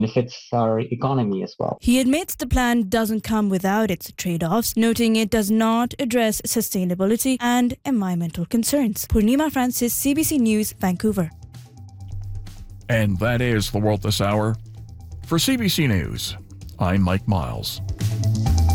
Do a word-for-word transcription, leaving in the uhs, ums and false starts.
benefits our economy as well. He admits the plan doesn't come without its trade-offs, noting it does not address sustainability and environmental concerns. Purnima Francis, C B C News, Vancouver. And that is the world this hour. For C B C News, I'm Mike Miles.